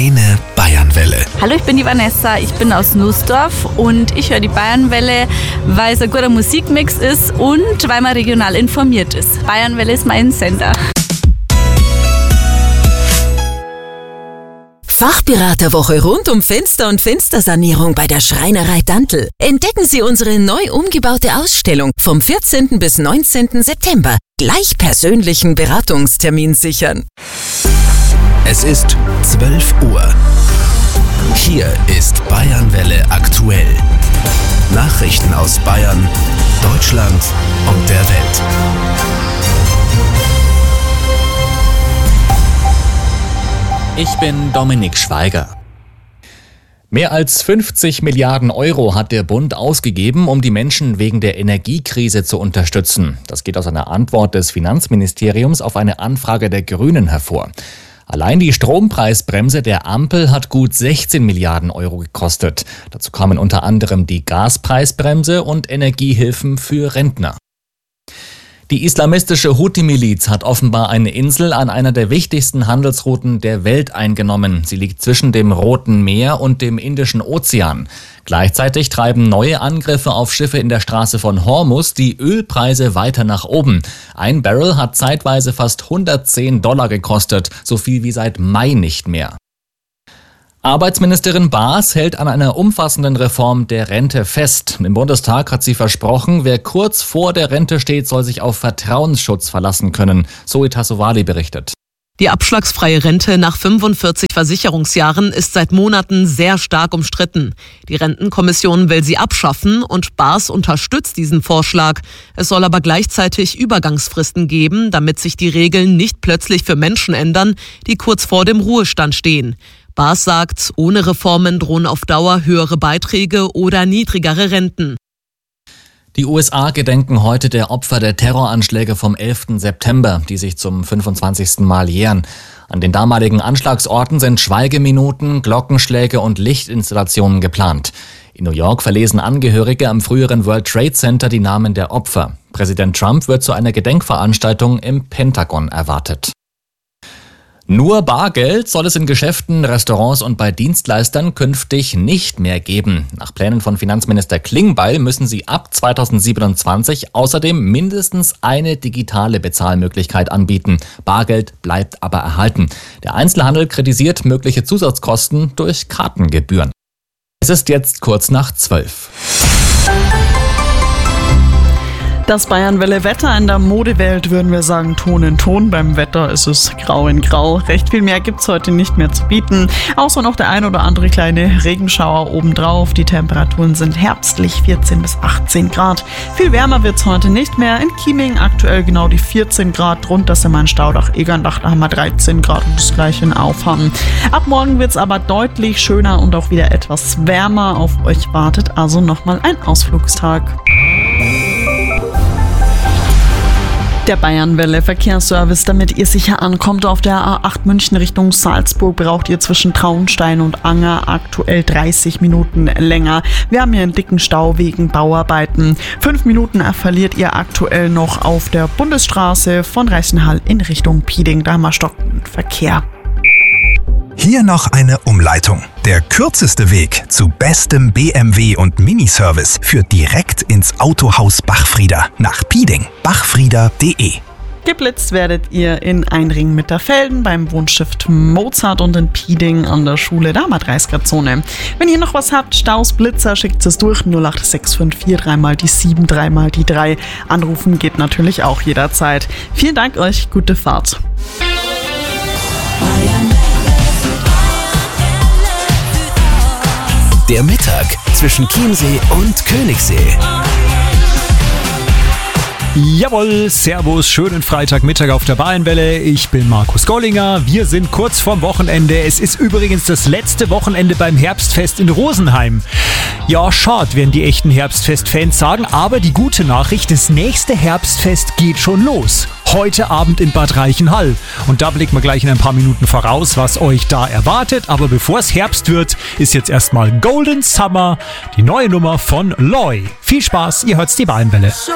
Deine Bayernwelle. Hallo, ich bin die Vanessa, ich bin aus Nussdorf und ich höre die Bayernwelle, weil es ein guter Musikmix ist und weil man regional informiert ist. Bayernwelle ist mein Sender. Fachberaterwoche rund um Fenster und Fenstersanierung bei der Schreinerei Dantl. Entdecken Sie unsere neu umgebaute Ausstellung vom 14. bis 19. September. Gleich persönlichen Beratungstermin sichern. Es ist 12 Uhr. Hier ist Bayernwelle aktuell. Nachrichten aus Bayern, Deutschland und der Welt. Ich bin Dominik Schweiger. Mehr als 50 Milliarden Euro hat der Bund ausgegeben, um die Menschen wegen der Energiekrise zu unterstützen. Das geht aus einer Antwort des Finanzministeriums auf eine Anfrage der Grünen hervor. Allein die Strompreisbremse der Ampel hat gut 16 Milliarden Euro gekostet. Dazu kamen unter anderem die Gaspreisbremse und Energiehilfen für Rentner. Die islamistische Houthi-Miliz hat offenbar eine Insel an einer der wichtigsten Handelsrouten der Welt eingenommen. Sie liegt zwischen dem Roten Meer und dem Indischen Ozean. Gleichzeitig treiben neue Angriffe auf Schiffe in der Straße von Hormuz die Ölpreise weiter nach oben. Ein Barrel hat zeitweise fast $110 gekostet, so viel wie seit Mai nicht mehr. Arbeitsministerin Baas hält an einer umfassenden Reform der Rente fest. Im Bundestag hat sie versprochen, wer kurz vor der Rente steht, soll sich auf Vertrauensschutz verlassen können. Zoe Tassovali berichtet. Die abschlagsfreie Rente nach 45 Versicherungsjahren ist seit Monaten sehr stark umstritten. Die Rentenkommission will sie abschaffen und Baas unterstützt diesen Vorschlag. Es soll aber gleichzeitig Übergangsfristen geben, damit sich die Regeln nicht plötzlich für Menschen ändern, die kurz vor dem Ruhestand stehen. Baas sagt, ohne Reformen drohen auf Dauer höhere Beiträge oder niedrigere Renten. Die USA gedenken heute der Opfer der Terroranschläge vom 11. September, die sich zum 25. Mal jähren. An den damaligen Anschlagsorten sind Schweigeminuten, Glockenschläge und Lichtinstallationen geplant. In New York verlesen Angehörige am früheren World Trade Center die Namen der Opfer. Präsident Trump wird zu einer Gedenkveranstaltung im Pentagon erwartet. Nur Bargeld soll es in Geschäften, Restaurants und bei Dienstleistern künftig nicht mehr geben. Nach Plänen von Finanzminister Klingbeil müssen sie ab 2027 außerdem mindestens eine digitale Bezahlmöglichkeit anbieten. Bargeld bleibt aber erhalten. Der Einzelhandel kritisiert mögliche Zusatzkosten durch Kartengebühren. Es ist jetzt kurz nach 12. Das Bayernwelle-Wetter in der Modewelt, würden wir sagen, Ton in Ton. Beim Wetter ist es grau in grau. Recht viel mehr gibt's heute nicht mehr zu bieten. Außer noch der ein oder andere kleine Regenschauer obendrauf. Die Temperaturen sind herbstlich, 14 bis 18 Grad. Viel wärmer wird's heute nicht mehr. In Chieming aktuell genau die 14 Grad. Drunter sind wir in Staudach-Egerndach, da haben wir 13 Grad und das gleiche in Aufhang. Ab morgen wird's aber deutlich schöner und auch wieder etwas wärmer. Auf euch wartet also nochmal ein Ausflugstag. Der Bayernwelle Verkehrsservice, damit ihr sicher ankommt auf der A8 München Richtung Salzburg, braucht ihr zwischen Traunstein und Anger aktuell 30 Minuten länger. Wir haben hier einen dicken Stau wegen Bauarbeiten. 5 Minuten verliert ihr aktuell noch auf der Bundesstraße von Reichenhall in Richtung Pieding. Da haben wir stockenden Verkehr. Hier noch eine Umleitung. Der kürzeste Weg zu bestem BMW und Miniservice führt direkt ins Autohaus Bachfrieder nach Pieding. Bachfrieder.de. Geblitzt werdet ihr in Einring-Mitterfelden beim Wohnstift Mozart und in Pieding an der Schule, da haben wir 30er-Zone. Wenn ihr noch was habt, Staus, Blitzer, schickt es durch 08654 3 die 7 3 die 3. Anrufen geht natürlich auch jederzeit. Vielen Dank euch, gute Fahrt. Der Mittag zwischen Chiemsee und Königssee. Jawohl, servus, schönen Freitagmittag auf der Bayernwelle. Ich bin Markus Gollinger. Wir sind kurz vorm Wochenende. Es ist übrigens das letzte Wochenende beim Herbstfest in Rosenheim. Ja, schade, werden die echten Herbstfest-Fans sagen, aber die gute Nachricht, das nächste Herbstfest geht schon los. Heute Abend in Bad Reichenhall. Und da blicken wir gleich in ein paar Minuten voraus, was euch da erwartet. Aber bevor es Herbst wird, ist jetzt erstmal Golden Summer, die neue Nummer von Loy. Viel Spaß, ihr hört's die Bayernwelle.